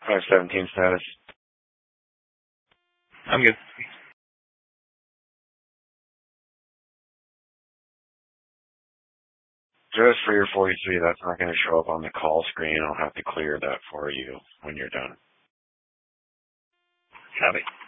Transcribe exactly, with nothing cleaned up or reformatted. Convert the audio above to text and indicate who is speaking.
Speaker 1: five seventeen status.
Speaker 2: I'm good.
Speaker 1: Just for your forty-three, that's not going to show up on the call screen. I'll have to clear that for you when you're done.
Speaker 2: Copy.